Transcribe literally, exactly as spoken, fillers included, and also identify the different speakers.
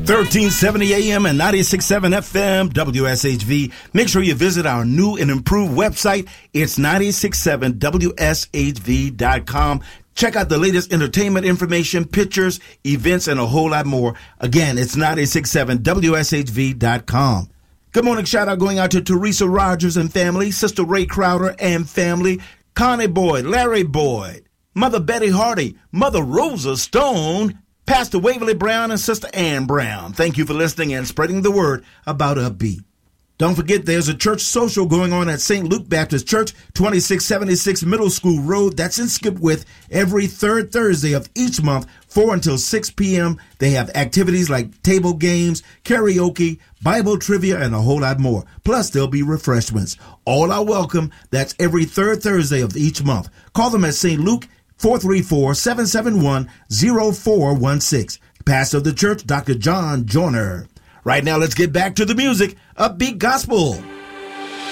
Speaker 1: thirteen seventy A M and ninety-six point seven F M, W S H V. Make sure you visit our new and improved website. It's ninety-six point seven W S H V dot com. Check out the latest entertainment information, pictures, events, and a whole lot more. Again, it's ninety-six point seven W S H V dot com. Good morning. Shout out going out to Teresa Rogers and family, Sister Ray Crowder and family, Connie Boyd, Larry Boyd, Mother Betty Hardy, Mother Rosa Stone, Pastor Waverly Brown, and Sister Ann Brown. Thank you for listening and spreading the word about Upbeat. Don't forget, there's a church social going on at Saint Luke Baptist Church, twenty-six seventy-six Middle School Road. That's in Skipwith, every third Thursday of each month, four until six p.m. They have activities like table games, karaoke, Bible trivia, and a whole lot more. Plus, there'll be refreshments. All are welcome. That's every third Thursday of each month. Call them at Saint Luke, four three four, seven seven one, zero four one six. Pastor of the church, Doctor John Joyner. Right now, let's get back to the music. Upbeat Gospel.